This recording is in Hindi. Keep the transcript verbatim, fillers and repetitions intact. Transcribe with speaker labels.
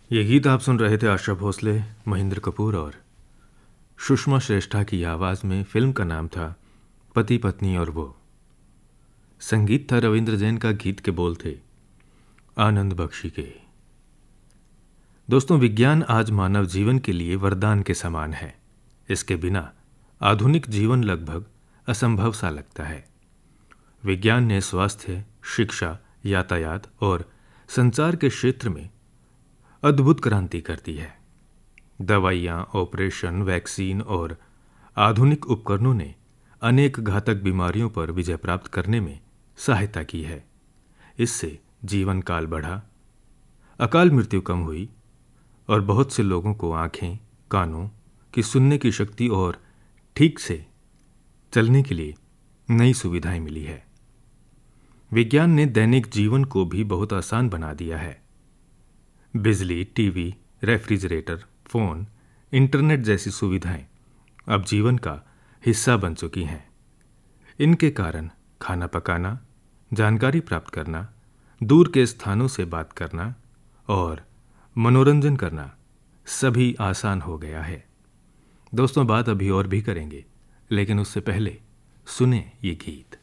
Speaker 1: ये गीत आप सुन रहे थे आशा भोसले, महेंद्र कपूर और सुषमा श्रेष्ठा की आवाज़ में। फिल्म का नाम था पति पत्नी और वो। संगीत था रविंद्र जैन का, गीत के बोल थे आनंद बख्शी के। दोस्तों, विज्ञान आज मानव जीवन के लिए वरदान के समान है। इसके बिना आधुनिक जीवन लगभग असंभव सा लगता है। विज्ञान ने स्वास्थ्य, शिक्षा, यातायात और संचार के क्षेत्र में अद्भुत क्रांति कर दी है। दवाइयाँ, ऑपरेशन, वैक्सीन और आधुनिक उपकरणों ने अनेक घातक बीमारियों पर विजय प्राप्त करने में सहायता की है। इससे जीवन काल बढ़ा, अकाल मृत्यु कम हुई और बहुत से लोगों को आँखें, कानों की सुनने की शक्ति और ठीक से चलने के लिए नई सुविधाएं मिली है। विज्ञान ने दैनिक जीवन को भी बहुत आसान बना दिया है। बिजली, टीवी, रेफ्रिजरेटर, फोन, इंटरनेट जैसी सुविधाएं अब जीवन का हिस्सा बन चुकी हैं। इनके कारण खाना पकाना, जानकारी प्राप्त करना, दूर के स्थानों से बात करना और मनोरंजन करना सभी आसान हो गया है। दोस्तों, बात अभी और भी करेंगे, लेकिन उससे पहले सुने ये गीत।